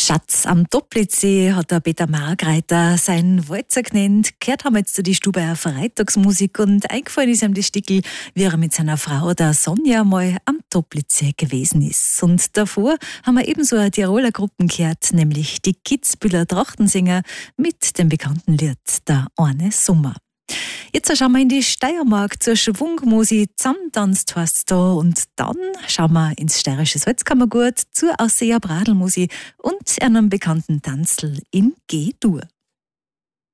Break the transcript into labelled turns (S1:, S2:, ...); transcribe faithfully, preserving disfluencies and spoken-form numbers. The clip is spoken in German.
S1: Schatz am Toplitzsee hat der Peter Margreiter seinen Walzer genannt. Gehört haben wir jetzt zu die Stube Freitagsmusik und eingefallen ist ihm das Stickel, wie er mit seiner Frau, der Sonja, mal am Toplitzsee gewesen ist. Und davor haben wir ebenso eine Tiroler Gruppen gehört, nämlich die Kitzbühler Trachtensänger mit dem bekannten Lied Der eine Sommer. Jetzt schauen wir in die Steiermark zur Schwungmusik. Zusammentanzt heißt's da. Und dann schauen wir ins steirische Salzkammergut zur Ausseher Bradelmusik und einem bekannten Tanzl in G-Dur.